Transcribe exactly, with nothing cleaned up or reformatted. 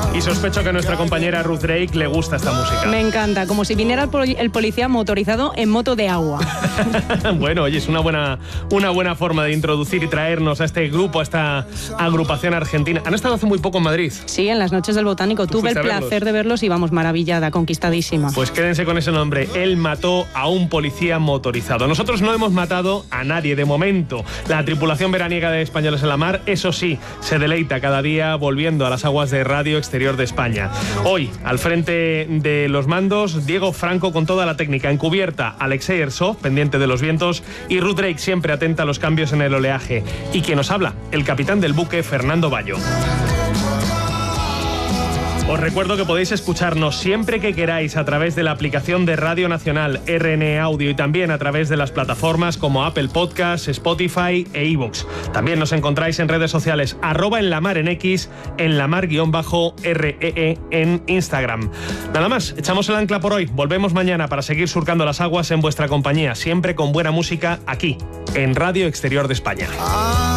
Y sospecho que a nuestra compañera Ruth Drake le gusta esta música. Me encanta, como si viniera el, poli- el policía motorizado en moto de agua. Bueno, oye, es una buena, una buena forma de introducir y traernos a este grupo, a esta agrupación argentina. ¿Han estado hace muy poco en Madrid? Sí, en las noches del Botánico. Tuve el placer verlos? de verlos y vamos, maravillada, conquistadísima. Pues quédense con ese nombre. Él mató a un policía motorizado. Nosotros no hemos matado a nadie de momento. La tripulación veraniega de Españoles en la Mar, eso sí, se deleita cada día volviendo a las aguas de Radio Exterior de España. Hoy, al frente de los mandos, Diego Franco con toda la técnica encubierta, Alexei Ersov, pendiente de los vientos, y Ruth Drake siempre atenta a los cambios en el oleaje. Y quien nos habla, el capitán del buque, Fernando Bayo. Os recuerdo que podéis escucharnos siempre que queráis a través de la aplicación de Radio Nacional R N E Audio y también a través de las plataformas como Apple Podcasts, Spotify e iVoox. También nos encontráis en redes sociales arroba en la mar en X, en la mar guión bajo R E E en Instagram. Nada más, echamos el ancla por hoy. Volvemos mañana para seguir surcando las aguas en vuestra compañía, siempre con buena música aquí, en Radio Exterior de España.